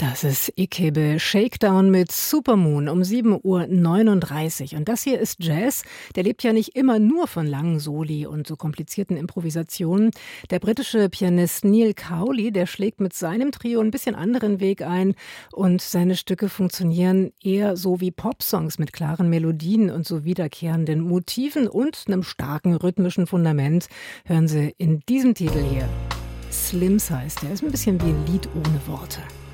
Das ist Ikebe Shakedown mit Supermoon um 7:39 Uhr. Und das hier ist Jazz. Der lebt ja nicht immer nur von langen Soli und so komplizierten Improvisationen. Der britische Pianist Neil Cowley, der schlägt mit seinem Trio ein bisschen anderen Weg ein. Und seine Stücke funktionieren eher so wie Popsongs mit klaren Melodien und so wiederkehrenden Motiven und einem starken rhythmischen Fundament. Hören Sie in diesem Titel hier. Slims heißt er. Ist ein bisschen wie ein Lied ohne Worte.